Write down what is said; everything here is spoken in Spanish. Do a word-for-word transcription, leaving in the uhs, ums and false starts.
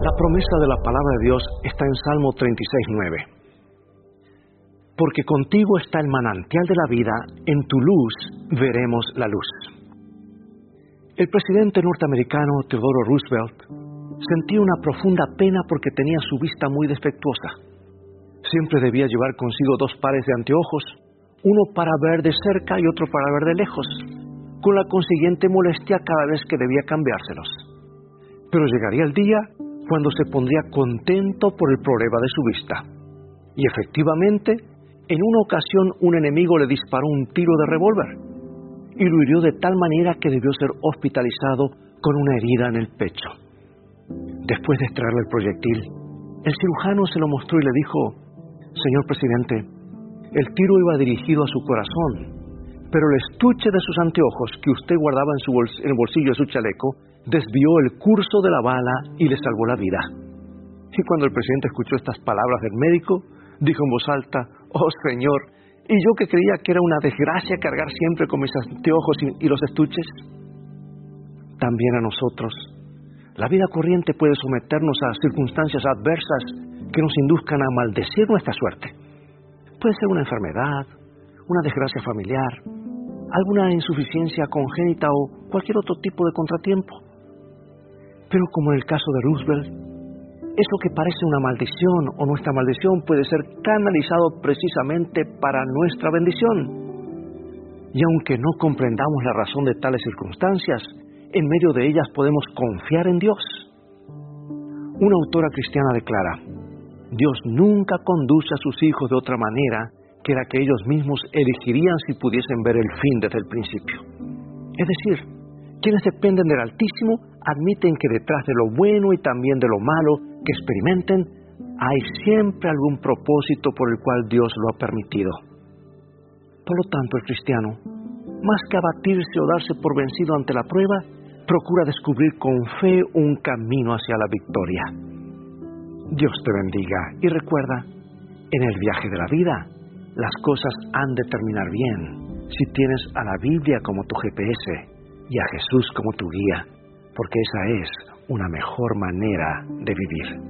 La promesa de la palabra de Dios está en Salmo treinta y seis, nueve. Porque contigo está el manantial de la vida, en tu luz veremos la luz. El presidente norteamericano Theodore Roosevelt sentía una profunda pena porque tenía su vista muy defectuosa. Siempre debía llevar consigo dos pares de anteojos, uno para ver de cerca y otro para ver de lejos, con la consiguiente molestia cada vez que debía cambiárselos. Pero llegaría el día cuando se pondría contento por el problema de su vista. Y efectivamente, en una ocasión un enemigo le disparó un tiro de revólver y lo hirió de tal manera que debió ser hospitalizado con una herida en el pecho. Después de extraerle el proyectil, el cirujano se lo mostró y le dijo: «Señor presidente, el tiro iba dirigido a su corazón, pero el estuche de sus anteojos que usted guardaba en, su bols- en el bolsillo de su chaleco desvió el curso de la bala y le salvó la vida». Y cuando el presidente escuchó estas palabras del médico, dijo en voz alta: «Oh Señor, ¿y yo que creía que era una desgracia cargar siempre con mis anteojos y, y los estuches?». También a nosotros, la vida corriente puede someternos a circunstancias adversas que nos induzcan a maldecir nuestra suerte. Puede ser una enfermedad, una desgracia familiar, alguna insuficiencia congénita o cualquier otro tipo de contratiempo. Pero como en el caso de Roosevelt, eso que parece una maldición o nuestra maldición puede ser canalizado precisamente para nuestra bendición. Y aunque no comprendamos la razón de tales circunstancias, en medio de ellas podemos confiar en Dios. Una autora cristiana declara: «Dios nunca conduce a sus hijos de otra manera que la que ellos mismos elegirían si pudiesen ver el fin desde el principio». Es decir, quienes dependen del Altísimo admiten que detrás de lo bueno y también de lo malo que experimenten, hay siempre algún propósito por el cual Dios lo ha permitido. Por lo tanto, el cristiano, más que abatirse o darse por vencido ante la prueba, procura descubrir con fe un camino hacia la victoria. Dios te bendiga y recuerda, en el viaje de la vida, las cosas han de terminar bien si tienes a la Biblia como tu G P S y a Jesús como tu guía, porque esa es una mejor manera de vivir.